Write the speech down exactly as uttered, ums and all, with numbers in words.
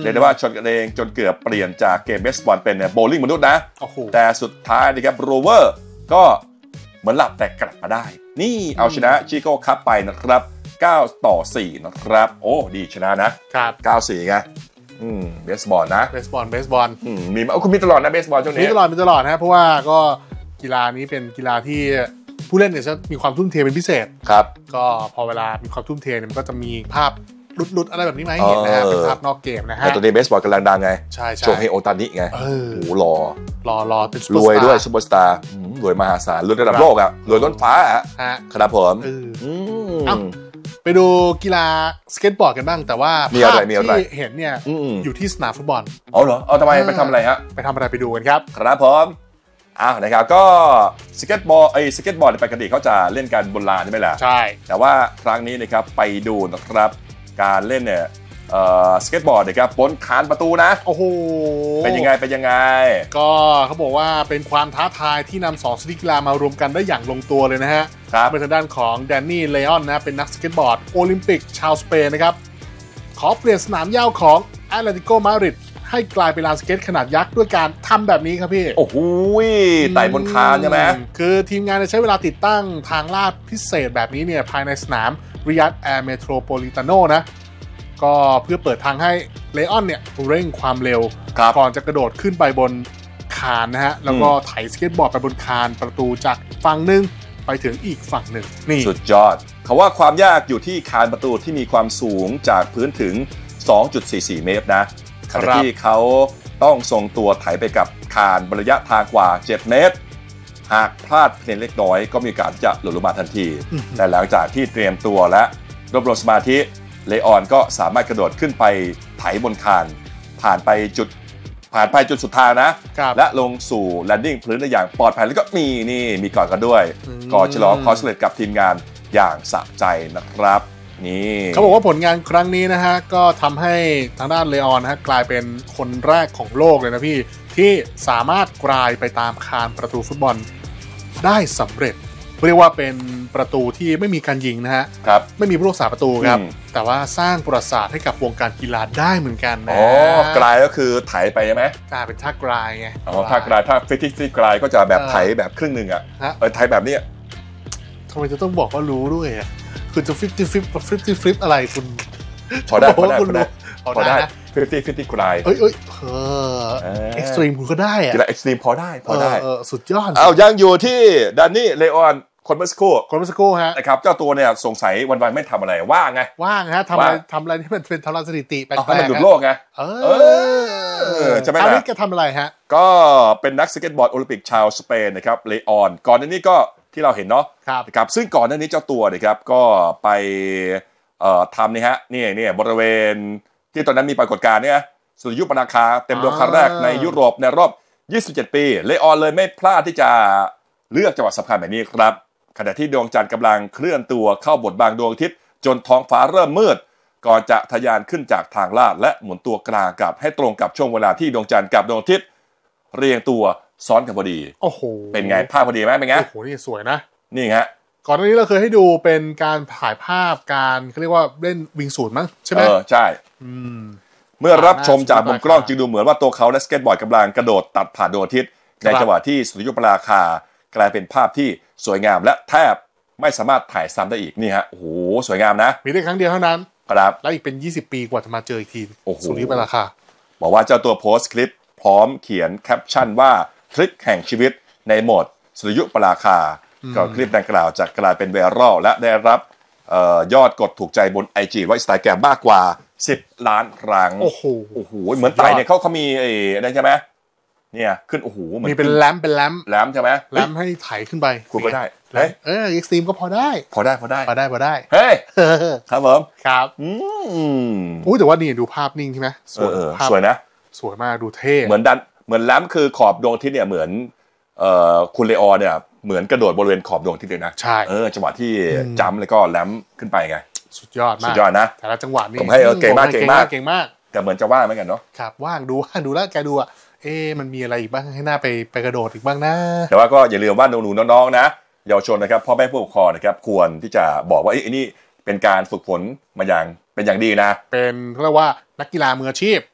เรียกได้ว่าชนกันเองจนเกือบเปลี่ยนจากเกมเบสบอลเป็นโบว์ลิ่งมนุษย์นะแต่สุดท้ายนะครับโรเวอร์ก็เหมือนหลับแต่กลับมาได้นี่เอาชนะชิโก้คัพไปนะครับเก้าต่อสี่นะครับโอ้ดีชนะนะครับเก้าสี่ไงอืมเบสบอลนะเบสบอลเบสบอลอืมมีเอาคุณมีตลอดนะเบสบอลช่วงนี้มีตลอดมีตลอดนะเพราะว่าก็กีฬานี้เป็นกีฬาที่ผู้เล่นเนี่ยจะมีความทุ่มเทเป็นพิเศษครับก็พอเวลามีความทุ่มเทเนี่ยมันก็จะมีภาพหลุดๆอะไรแบบนี้มาให้เห็นนะฮะเป็นภาพนอกเกมนะฮะแต่ตัวนี้เบสบอลกำลังดังไงใช่ใช่โชเฮโอตานิไงโอ้โหหล่อหล่อหล่อเป็นรวยด้วยซุปเปอร์สตาร์รวยมหาศาลรวยระดับโลกอ่ะรวยล้นฟ้าอ่ะครับผมไปดูกีฬาสเก็ตบอร์ดกันบ้างแต่ว่าภาพที่เห็นเนี่ยอยู่ที่สนามฟุตบอลอ๋อเหรอเอาทำไมไปทำอะไรฮะไปทำอะไรไปดูกันครับครับผมอ้าวนะครับก็สเก็ตบอร์ดไอ้สเก็ตบอร์ดปกติเขาจะเล่นกันบนลานใช่ไหมล่ะใช่แต่ว่าครั้งนี้นะครับไปดูนะครับการเล่นเนี่ยเอ่อสเก็ตบอร์ดนะครับบนคานประตูนะโอ้โหเป็นยังไงเป็นยังไงก็เขาบอกว่าเป็นความท้าทายที่นำสองชนิดกีฬามารวมกันได้อย่างลงตัวเลยนะฮะเป็นทางด้านของแดนนี่เลออนนะเป็นนักสเก็ตบอร์ดโอลิมปิกชาวสเปนนะครับขอเปลี่ยนสนามหญ้าของแอตเลติโกมาดริดให้กลายเป็นลานสเก็ตขนาดยักษ์ด้วยการทำแบบนี้ครับพี่โอ้โหไต่บนคานใช่ไหมคือทีมงานจะใช้เวลาติดตั้งทางลาดพิเศษแบบนี้เนี่ยภายในสนามริยัดแอร์เมโทรโพลิตาโนนะก็เพื่อเปิดทางให้เลออนเนี่ยเร่งความเร็วก่อนจะกระโดดขึ้นไปบนคานนะฮะแล้วก็ไถสเก็ตบอร์ดไปบนคานประตูจากฝั่งหนึ่งไปถึงอีกฝั่งหนึ่งนี่สุดยอดเขาว่าความยากอยู่ที่คานประตูที่มีความสูงจากพื้นถึง สองจุดสี่สี่ เมตรนะขณะที่เขาต้องทรงตัวไถไปกับคานระยะทางกว่าเจ็ดเมตรหากพลาดเพียงเล็กน้อยก็มีโอกาสจะหล่นลงมาทันทีแต่หลังจากที่เตรียมตัวและรวบรวมสมาธิเลออนก็สามารถกระโดดขึ้นไปไถบนคานผ่านไปจุดผ่านไปจุดสุดทางนะและลงสู่แลนดิ้งพื้นได้อย่างปลอดภัยแล้วก็มีนี่มีกอดกันด้วยกอดฉลองคอสเลตกับทีมงานอย่างสะใจนะครับนี่เขาบอกว่าผลงานครั้งนี้นะฮะก็ทำให้ทางด้านเลออนนะฮะกลายเป็นคนแรกของโลกเลยนะพี่ที่สามารถกลายไปตามคานประตูฟุตบอลได้สำเร็จเรียกว่าเป็นประตูที่ไม่มีการยิงนะฮะครับไม่มีผู้รักษาประตูครับแต่ว่าสร้างประวัติศาสตร์ให้กับวงการกีฬาได้เหมือนกันนะอ๋อกลายก็คือไถไปใช่ไหมกลายเป็นท่ากลายไงอ๋อท่ากลายถ้าฟิตติ้งฟิตกลายก็จะแบบไถแบบครึ่งหนึ่งอ่ะเออไถแบบนี้ทำไมจะต้องบอกว่ารู้ด้วยอ่ะคุณจะฟิตติ้งฟิตฟิตติ้งฟิตอะไรคุณพอได้พอได้พอได้พอได้ฟิตติ้งฟิตติ้งกลายเอ้ยเอ้ยเออเอ็กซ์ตรีมคุณก็ได้อ่ะกีฬาเอ็กซ์ตรีมพอได้พอได้เออสุดยอดเอายังอยู่ที่ดานนี่เลออนคนเมื่อสักครู่คนเมื่อสักครู่ฮะนะครับเจ้าตัวเนี่ยสงสัยวันๆไม่ทำอะไรว่างไงว่างฮะทำอะไรทำอะไรที่มันเป็นทำลายสถิติแปลกๆมันหยุดโลกไงเออจะไม่ล่ะคราวนี้แกทำอะไรฮะก็เป็นนักสเก็ตบอร์ดโอลิมปิกชาวสเปนนะครับเลออนก่อนหน้านี้ก็ที่เราเห็นเนาะนะครับซึ่งก่อนหน้านี้เจ้าตัวนะครับก็ไปเอ่อทำนี่ฮะนี่นี่บริเวณที่ตอนนั้นมีปรากฏการณ์เนี่ยสุริยุปราคาเต็มดวงครั้งแรกในยุโรปในรอบยี่สิบเจ็ดปีเลออนเลยไม่พลาดที่จะเลือกจังหวะสำคัญแบบนี้ครับขณะที่ดวงจันทร์กำลังเคลื่อนตัวเข้าบทบังดวงอาทิตย์จนท้องฟ้าเริ่มมืดก่อนจะทะยานขึ้นจากทางลาดและหมุนตัวกลางกลับให้ตรงกับช่วงเวลาที่ดวงจันทร์กับดวงอาทิตย์เรียงตัวซ้อนกันพอดีโอ้โหเป็นไงภาพพอดีไหมเป็นไงโอ้โหนี่สวยนะนี่ฮะก่อนหน้านี้เราเคยให้ดูเป็นการถ่ายภาพการเขาเรียกว่าเล่นวิงสูทมั้งใช่ไหมเออใช่เมื่อรับชมจากมุมกล้องจึงดูเหมือนว่าตัวเขาและสเก็ตบอร์ดกำลังกระโดดตัดผ่านดวงอาทิตย์ในจังหวะที่สุริยุปราคากลายเป็นภาพที่สวยงามและแทบไม่สามารถถ่ายซ้ำได้อีกนี่ฮะโอ้โหสวยงามนะมีได้ครั้งเดียวเท่านั้นครับแล้วอีกเป็นยี่สิบปีกว่าจะมาเจออีกทีสุริยุปราคาบอกว่าเจ้าตัวโพสต์คลิปพร้อมเขียนแคปชั่นว่าทริคแห่งชีวิตในโหมดสุริยุปราคาก็คลิปดังกล่าวจะกลายเป็นไวรัลและได้รับยอดกดถูกใจบน ไอ จี และ Instagram มากกว่าสิบล้านครั้งโอ้โหโอ้โหเหมือนไต่เนี่ยเขาเขามีไอ้อะไรใช่ไหมเนี่ยขึ้นโอ้โหมีเป็นแลมเป็นแลมแลมใช่ไหมแลมให้ไถขึ้นไปคุณก็ได้เฮ้ยเออเอ็กซ์ตรีมก็พอได้พอได้พอได้พอได้พอได้เฮ้ยครับผมครับอืมอู้แต่ว่านี่ดูภาพนิ่งใช่ไหมสวยสวยนะสวยมากดูเท่เหมือนดันเหมือนแลมคือขอบดวงอาทิตย์เนี่ยเหมือนเอ่อคุณเลออนเนี่ยเหมือนกระโดดบริเวณขอบดวงอาทิตย์เลยนะใช่เออจังหวะที่จัมป์แล้วก็แลมขึ้นไปไงสุดยอดมากสุดยอดนะแต่ละจังหวะนี่ผมให้เออเก่งมากเก่งมากเก่งมากแต่เหมือนจะว่างเหมือนกันเนาะครับว่างดูดูแล้วแกดูอ่ะเอ๊ะมันมีอะไรอีกบ้างให้หน้าไปไปกระโดดอีกบ้างนะแต่ว่าก็อย่าลืมว่าหนูๆน้องๆนะเยาวชนนะครับพ่อแม่ผู้ปกครองนะครับควรที่จะบอกว่าไอ้นี่เป็นการฝึกฝนมาอย่างเป็นอย่างดีนะเป็นเรียกว่านักกีฬามืออาชีพ